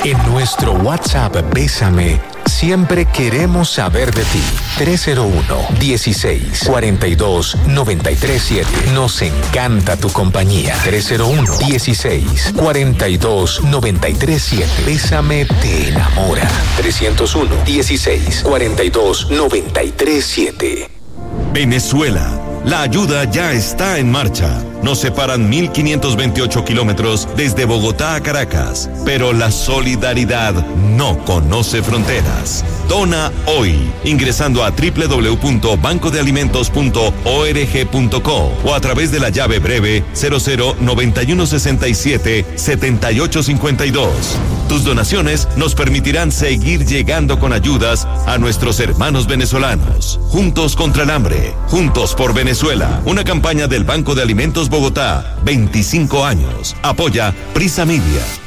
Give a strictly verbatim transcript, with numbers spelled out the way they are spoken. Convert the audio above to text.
En nuestro WhatsApp Bésame, siempre queremos saber de ti. tres cero uno, dieciséis, cuarenta y dos, noventa y tres siete. Nos encanta tu compañía. tres cero uno, dieciséis, cuarenta y dos, noventa y tres siete. Bésame te enamora. trescientos uno, dieciséis, cuarenta y dos, noventa y tres siete. Venezuela. La ayuda ya está en marcha. Nos separan mil quinientos veintiocho kilómetros desde Bogotá a Caracas, pero la solidaridad no conoce fronteras. Dona hoy, ingresando a doble u doble u doble u punto banco de alimentos punto org punto co o a través de la llave breve cero cero noventa y uno sesenta y siete setenta y ocho cincuenta y dos. Tus donaciones nos permitirán seguir llegando con ayudas a nuestros hermanos venezolanos. Juntos contra el hambre, juntos por Venezuela. Una campaña del Banco de Alimentos Bogotá, veinticinco años. Apoya Prisa Media.